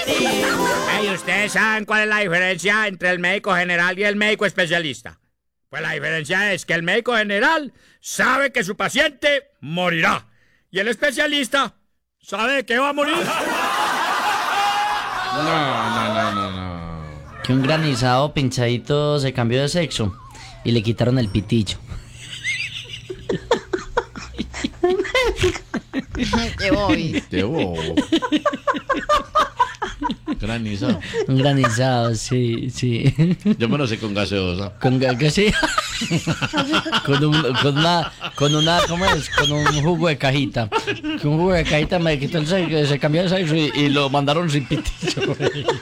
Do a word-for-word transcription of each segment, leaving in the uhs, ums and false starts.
Hey, ¿ustedes saben cuál es la diferencia entre el médico general y el médico especialista? Pues la diferencia es que el médico general sabe que su paciente morirá. Y el especialista sabe de qué va a morir. No, no, no, no, no. Que un granizado pinchadito se cambió de sexo y le quitaron el pitillo. Qué bobi. Qué bobo. Granizado. Un granizado, sí, sí. Yo me lo sé con gaseosa. Con ga- que sí. con, un, con una, con una, ¿cómo es? Con un jugo de cajita. Con un jugo de cajita me quitó el sexo, se cambió de sexo y, y lo mandaron sin pitillo.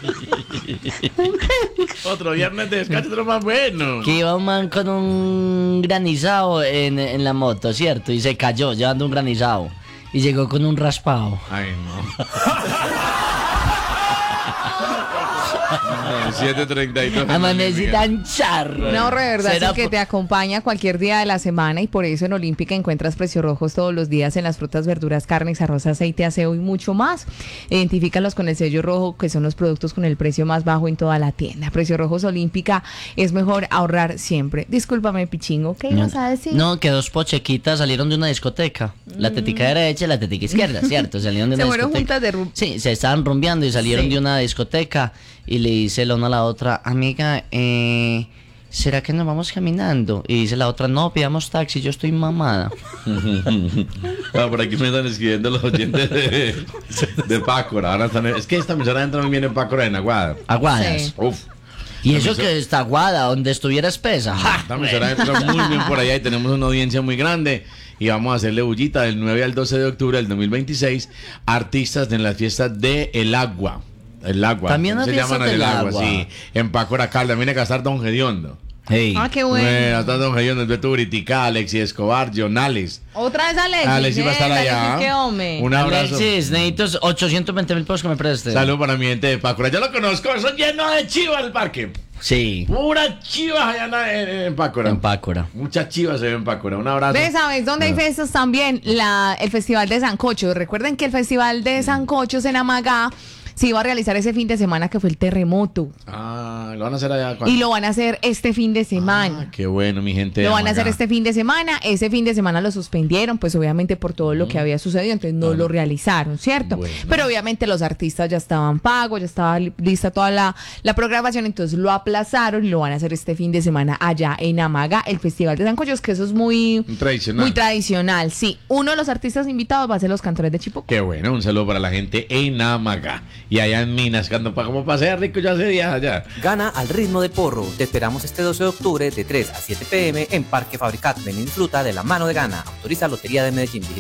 Otro viernes de descanso, otro más bueno. Que iba un man con un granizado en, en la moto, ¿cierto? Y se cayó llevando un granizado. Y llegó con un raspado. Ay, no. siete treinta y dos. Amanecí tan charro. No, de verdad, ¿Será es que por- te acompaña cualquier día de la semana y por eso en Olímpica encuentras precios rojos todos los días en las frutas, verduras, carnes, arroz, aceite, aseo y mucho más. Identifícalos con el sello rojo, que son los productos con el precio más bajo en toda la tienda. Precios rojos Olímpica, es mejor ahorrar siempre. Discúlpame, Pichingo, ¿qué ibas a decir? No, que dos pochequitas salieron de una discoteca. La tetica derecha y la tetica izquierda, ¿cierto? Salieron de Se una fueron discoteca. juntas de rum- Sí, se estaban rumbeando y salieron Sí. de una discoteca y le dice la una a la otra, amiga, eh, ¿será que nos vamos caminando? Y dice la otra, no, pidamos taxi, yo estoy mamada. Ah, por aquí me están escribiendo los oyentes de, de Pácora. Ahora están, es que esta emisora entra muy bien en Pácora, en Aguada. Aguadas. Sí. Uf. Y eso Esta que está aguada, donde estuviera espesa. ¡Ja! Esta emisora entra muy bien por allá y tenemos una audiencia muy grande. Y vamos a hacerle bullita del nueve al doce de octubre del dos mil veintiséis. Artistas en las fiestas de El Agua. El Agua. También ¿Cómo las se fiestas llaman? El del Agua, Agua. sí. En Pácora Calda. Viene a casar Don Gediondo. Hey. Ah, qué bueno. Bueno, está Don Gediondo, Beto Britica, Alexis Escobar, Jonales. Otra vez Alexis. Alexis va a estar Eh, allá. Alexis, qué hombre. Un abrazo. Alexis, necesito ochocientos veinte mil pesos que me preste. Salud para mi gente de Pácora. Yo lo conozco, eso lleno de chivas el parque. Sí, Pura chivas allá en, en, en Pácora. en Pácora. Muchas chivas se ven en Pácora. Un abrazo. ¿Ves, sabes dónde hay fiestas también? La, el Festival de Sancocho. Recuerden que el Festival de Sancochos en Amagá se iba a realizar ese fin de semana que fue el terremoto. Ah, lo van a hacer allá. ¿cuándo? Y lo van a hacer este fin de semana. Ah, qué bueno, mi gente. de Lo van a hacer Amagá. este fin de semana. Ese fin de semana lo suspendieron, pues obviamente por todo lo que había sucedido, entonces no lo realizaron, ¿cierto? Bueno. Pero obviamente los artistas ya estaban pagos, ya estaba li- lista toda la, la programación, entonces lo aplazaron y lo van a hacer este fin de semana allá en Amaga, el Festival de Sancochos, que eso es muy Tradicional. muy tradicional, sí. Uno de los artistas invitados va a ser los Cantores de Chipoco. Qué bueno, un saludo para la gente en Amagá. Y allá en Minas, cuando pa- como pasea rico ya hace días allá. Gana al ritmo de porro. Te esperamos este doce de octubre de tres a siete p m en Parque Fabricat. Ven y disfruta de la mano de Gana. Autoriza Lotería de Medellín. Vigilado